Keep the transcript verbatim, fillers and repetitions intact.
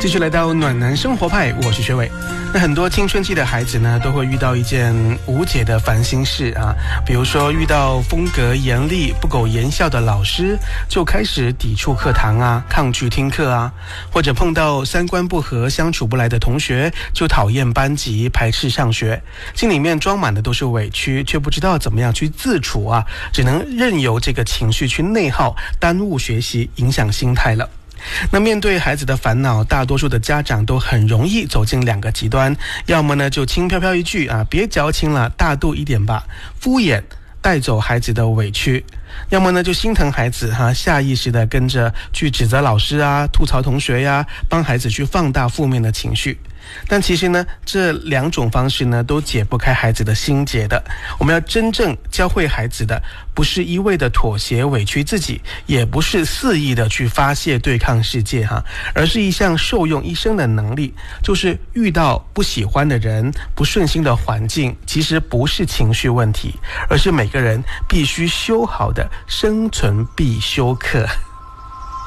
继续来到暖男生活派，我是学伟。那很多青春期的孩子呢，都会遇到一件无解的烦心事啊，比如说遇到风格严厉、不苟言笑的老师，就开始抵触课堂啊，抗拒听课啊；或者碰到三观不合、相处不来的同学，就讨厌班级、排斥上学，心里面装满的都是委屈，却不知道怎么样去自处啊，只能任由这个情绪去内耗，耽误学习，影响心态了。那面对孩子的烦恼，大多数的家长都很容易走进两个极端，要么呢就轻飘飘一句啊，别矫情了，大度一点吧，敷衍带走孩子的委屈；要么呢就心疼孩子哈、啊，下意识的跟着去指责老师啊，吐槽同学呀、啊，帮孩子去放大负面的情绪。但其实呢，这两种方式呢，都解不开孩子的心结的。我们要真正教会孩子的，不是一味的妥协委屈自己，也不是肆意的去发泄对抗世界哈，而是一项受用一生的能力，就是遇到不喜欢的人、不顺心的环境，其实不是情绪问题，而是每个人必须修好的生存必修课。